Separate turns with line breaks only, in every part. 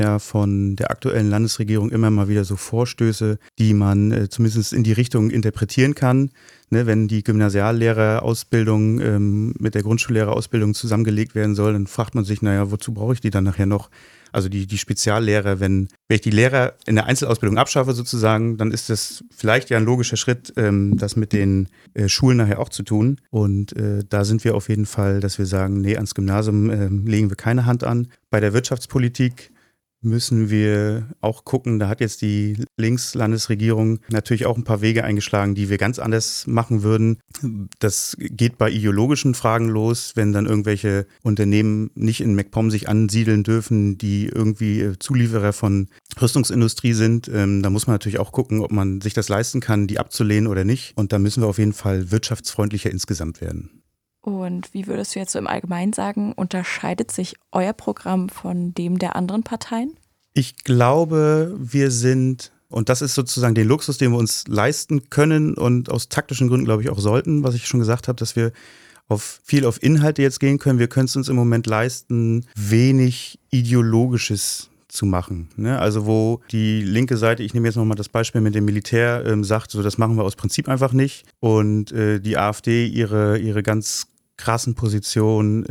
ja von der aktuellen Landesregierung immer mal wieder so Vorstöße, die man zumindest in die Richtung interpretieren kann. Ne, wenn die Gymnasiallehrerausbildung mit der Grundschullehrerausbildung zusammengelegt werden soll, dann fragt man sich, naja, wozu brauche ich die dann nachher noch? Also die Speziallehrer, wenn ich die Lehrer in der Einzelausbildung abschaffe sozusagen, dann ist das vielleicht ja ein logischer Schritt, das mit den Schulen nachher auch zu tun. Und da sind wir auf jeden Fall, dass wir sagen, nee, ans Gymnasium legen wir keine Hand an. Bei der Wirtschaftspolitik müssen wir auch gucken, da hat jetzt die Linkslandesregierung natürlich auch ein paar Wege eingeschlagen, die wir ganz anders machen würden. Das geht bei ideologischen Fragen los, wenn dann irgendwelche Unternehmen nicht in MacPom sich ansiedeln dürfen, die irgendwie Zulieferer von Rüstungsindustrie sind. Da muss man natürlich auch gucken, ob man sich das leisten kann, die abzulehnen oder nicht. Und da müssen wir auf jeden Fall wirtschaftsfreundlicher insgesamt werden.
Und wie würdest du jetzt so im Allgemeinen sagen, unterscheidet sich euer Programm von dem der anderen Parteien?
Ich glaube, wir sind, und das ist sozusagen den Luxus, den wir uns leisten können und aus taktischen Gründen, glaube ich, auch sollten, was ich schon gesagt habe, dass wir viel auf Inhalte jetzt gehen können. Wir können es uns im Moment leisten, wenig Ideologisches zu machen. Ne? Also wo die linke Seite, ich nehme jetzt nochmal das Beispiel mit dem Militär, sagt, so das machen wir aus Prinzip einfach nicht. Und die AfD ihre ganz krassen Positionen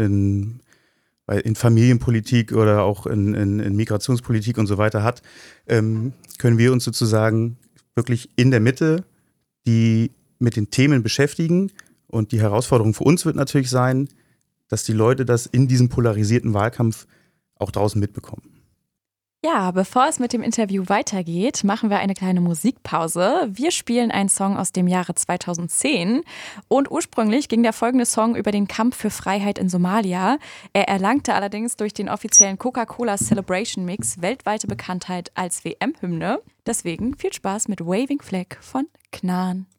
in Familienpolitik oder auch in Migrationspolitik und so weiter hat, können wir uns sozusagen wirklich in der Mitte die mit den Themen beschäftigen. Und die Herausforderung für uns wird natürlich sein, dass die Leute das in diesem polarisierten Wahlkampf auch draußen mitbekommen.
Ja, bevor es mit dem Interview weitergeht, machen wir eine kleine Musikpause. Wir spielen einen Song aus dem Jahre 2010 und ursprünglich ging der folgende Song über den Kampf für Freiheit in Somalia. Er erlangte allerdings durch den offiziellen Coca-Cola Celebration Mix weltweite Bekanntheit als WM-Hymne. Deswegen viel Spaß mit Waving Flag von Knarn.